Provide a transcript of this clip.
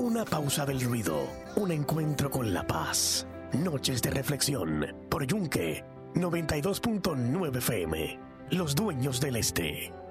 Una pausa del ruido, un encuentro con la paz. Noches de reflexión por Yunque 92.9 FM. Los dueños del este.